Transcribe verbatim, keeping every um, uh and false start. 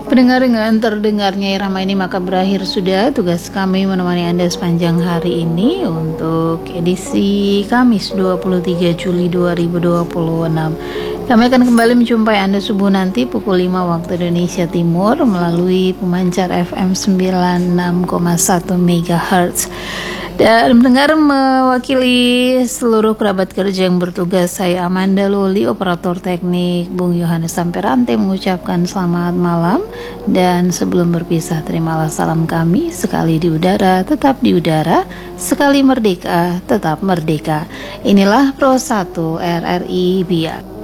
Pendengar, dengan terdengarnya irama ini maka berakhir sudah tugas kami menemani Anda sepanjang hari ini untuk edisi Kamis dua puluh tiga Juli dua ribu dua puluh enam. Kami akan kembali menjumpai Anda subuh nanti pukul lima waktu Indonesia Timur melalui pemancar F M sembilan puluh enam koma satu megahertz. Dan mendengar, mewakili seluruh kerabat kerja yang bertugas, saya Amanda Luli, operator teknik Bung Yohanes Samperante, mengucapkan selamat malam. Dan sebelum berpisah, terimalah salam kami: sekali di udara, tetap di udara; sekali merdeka, tetap merdeka. Inilah Pro satu R R I Biak.